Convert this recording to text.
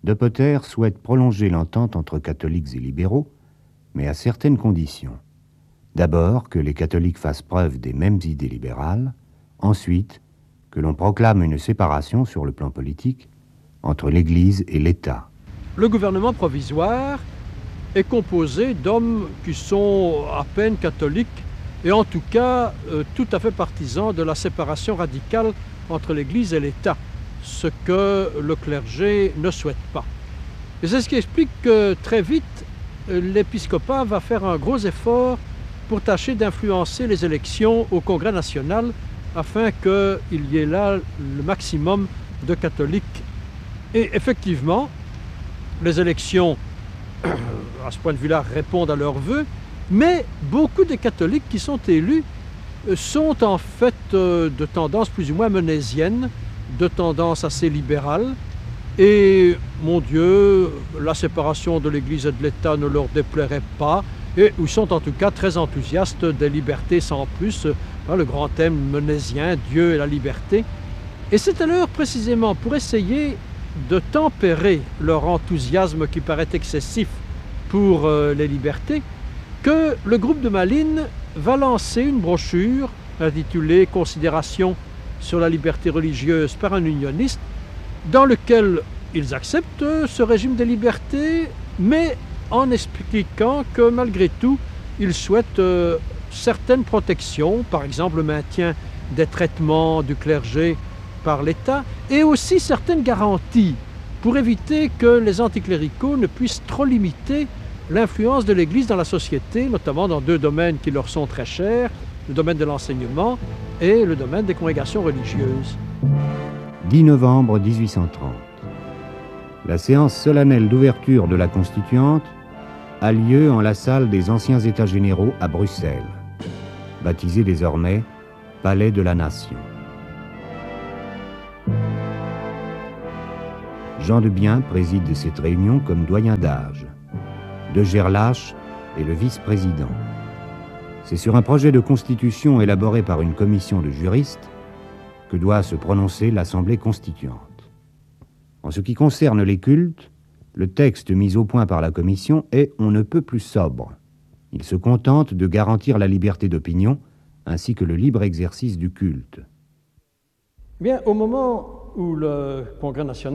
De Potter souhaite prolonger l'entente entre catholiques et libéraux, mais à certaines conditions. D'abord, que les catholiques fassent preuve des mêmes idées libérales. Ensuite, que l'on proclame une séparation sur le plan politique entre l'Église et l'État. Le gouvernement provisoire est composé d'hommes qui sont à peine catholiques et en tout cas tout à fait partisans de la séparation radicale entre l'Église et l'État, ce que le clergé ne souhaite pas. Et c'est ce qui explique que très vite, l'épiscopat va faire un gros effort pour tâcher d'influencer les élections au Congrès national afin qu'il y ait là le maximum de catholiques. Et effectivement, les élections, à ce point de vue-là, répondent à leurs vœux, mais beaucoup des catholiques qui sont élus sont en fait de tendance plus ou moins menésienne, de tendance assez libérale. Et, mon Dieu, la séparation de l'Église et de l'État ne leur déplairait pas, et ils sont en tout cas très enthousiastes des libertés sans plus, le grand thème menésien, Dieu et la liberté. Et c'est alors précisément pour essayer de tempérer leur enthousiasme qui paraît excessif pour les libertés que le groupe de Malines va lancer une brochure intitulée « Considérations sur la liberté religieuse par un unioniste » dans lequel ils acceptent ce régime des libertés, mais en expliquant que malgré tout, ils souhaitent certaines protections, par exemple le maintien des traitements du clergé par l'État, et aussi certaines garanties pour éviter que les anticléricaux ne puissent trop limiter l'influence de l'Église dans la société, notamment dans deux domaines qui leur sont très chers, le domaine de l'enseignement et le domaine des congrégations religieuses. 10 novembre 1830. La séance solennelle d'ouverture de la Constituante a lieu en la salle des anciens États généraux à Bruxelles, baptisée désormais Palais de la Nation. Jean de Bien préside cette réunion comme doyen d'âge. De Gerlache est le vice-président. C'est sur un projet de constitution élaboré par une commission de juristes que doit se prononcer l'Assemblée constituante. En ce qui concerne les cultes, le texte mis au point par la commission est on ne peut plus sobre. Il se contente de garantir la liberté d'opinion ainsi que le libre exercice du culte. Bien, au moment où le Congrès national